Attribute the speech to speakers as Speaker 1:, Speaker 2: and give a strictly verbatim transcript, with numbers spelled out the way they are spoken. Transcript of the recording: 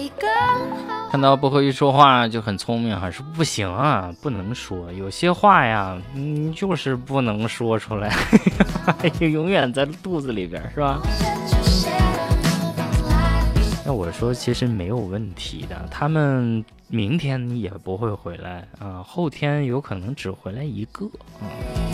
Speaker 1: 看到薄荷一说话就很聪明，还是不行啊，不能说，有些话呀，嗯，就是不能说出来，永远在肚子里边，是吧？那我说其实没有问题的，他们明天也不会回来啊，后天有可能只回来一个啊。